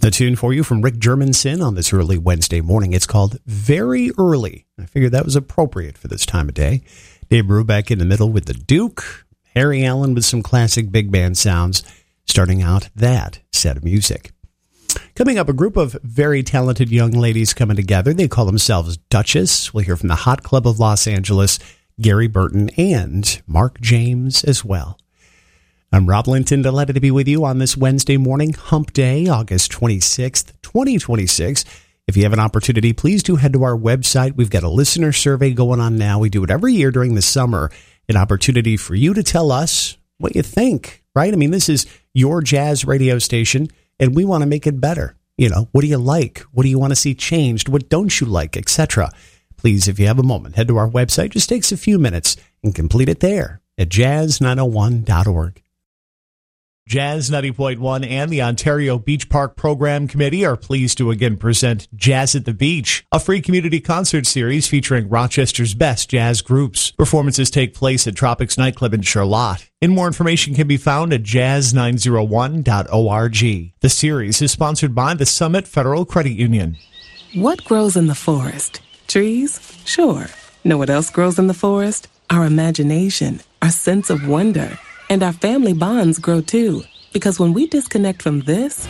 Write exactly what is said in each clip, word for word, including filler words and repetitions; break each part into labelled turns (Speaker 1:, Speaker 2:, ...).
Speaker 1: A tune for you from Rick Germanson on this early Wednesday morning. It's called Very Early. I figured that was appropriate for this time of day. Dave Brubeck in the middle with the Duke. Harry Allen with some classic big band sounds, starting out that set of music. Coming up, a group of very talented young ladies coming together. They call themselves Duchess. We'll hear from the Hot Club of Los Angeles, Gary Burton, and Mark James as well. I'm Rob Linton, delighted to be with you on this Wednesday morning, Hump Day, August twenty-sixth, twenty twenty-six. If you have an opportunity, please do head to our website. We've got a listener survey going on now. We do it every year during the summer, an opportunity for you to tell us what you think, right? I mean, this is your jazz radio station, and we want to make it better. You know, what do you like? What do you want to see changed? What don't you like, et cetera? Please, if you have a moment, head to our website. Just takes a few minutes and complete it there at jazz nine oh one dot org. Jazz ninety point one and the Ontario Beach Park Program Committee are pleased to again present Jazz at the Beach, a free community concert series featuring Rochester's best jazz groups. Performances take place at Tropics Nightclub in Charlotte. And more information can be found at jazz nine oh one dot org. The series is sponsored by the Summit Federal Credit Union.
Speaker 2: What grows in the forest? Trees? Sure. Know what else grows in the forest? Our imagination, our sense of wonder. And our family bonds grow too, because when we disconnect from this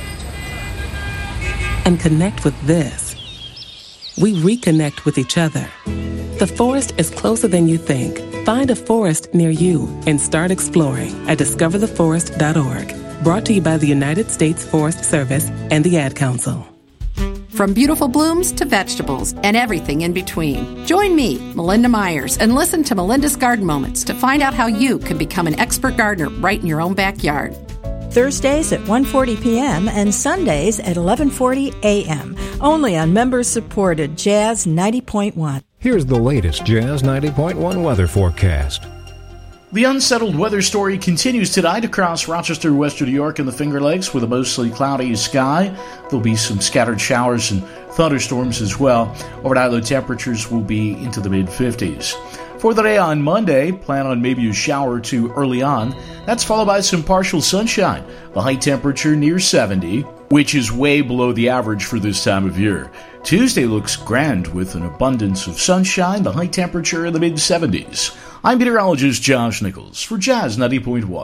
Speaker 2: and connect with this, we reconnect with each other. The forest is closer than you think. Find a forest near you and start exploring at discover the forest dot org. Brought to you by the United States Forest Service and the Ad Council.
Speaker 3: From beautiful blooms to vegetables and everything in between. Join me, Melinda Myers, and listen to Melinda's Garden Moments to find out how you can become an expert gardener right in your own backyard.
Speaker 4: Thursdays at one forty p.m. and Sundays at eleven forty a.m. Only on members-supported Jazz ninety point one.
Speaker 5: Here's the latest Jazz ninety point one weather forecast.
Speaker 6: The unsettled weather story continues tonight across Rochester, Western New York, and the Finger Lakes with a mostly cloudy sky. There'll be some scattered showers and thunderstorms as well. Overnight low temperatures will be into the mid-fifties. For the day on Monday, plan on maybe a shower or two early on. That's followed by some partial sunshine. The high temperature near seventy, which is way below the average for this time of year. Tuesday looks grand with an abundance of sunshine, the high temperature in the mid-seventies. I'm meteorologist Josh Nichols for Jazz ninety point one.